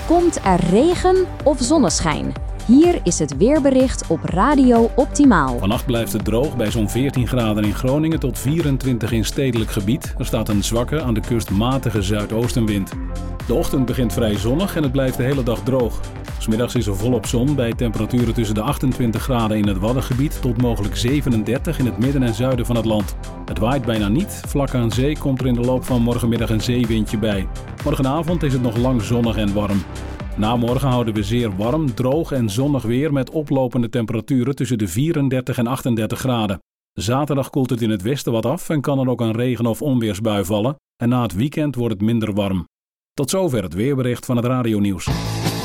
Komt er regen of zonneschijn? Hier is het weerbericht op Radio Optimaal. Vannacht blijft het droog bij zo'n 14 graden in Groningen tot 24 in stedelijk gebied. Er staat een zwakke, aan de kust matige zuidoostenwind. De ochtend begint vrij zonnig en het blijft de hele dag droog. 's Middags is er volop zon bij temperaturen tussen de 28 graden in het Waddengebied tot mogelijk 37 in het midden en zuiden van het land. Het waait bijna niet. Vlak aan zee komt er in de loop van morgenmiddag een zeewindje bij. Morgenavond is het nog lang zonnig en warm. Na morgen houden we zeer warm, droog en zonnig weer met oplopende temperaturen tussen de 34 en 38 graden. Zaterdag koelt het in het westen wat af en kan er ook een regen- of onweersbui vallen. En na het weekend wordt het minder warm. Tot zover het weerbericht van het radionieuws.